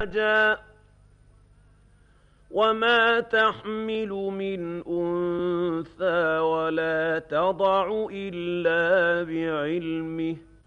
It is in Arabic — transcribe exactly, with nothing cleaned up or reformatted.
وما تحمل من أنثى ولا تضع إلا بعلمه